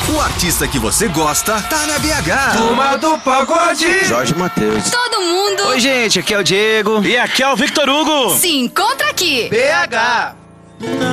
O artista que você gosta tá na BH. Turma do Pagode. Jorge Mateus. Todo mundo. Oi, gente, aqui é o Diego. E aqui é o Victor Hugo. Se encontra aqui. BH.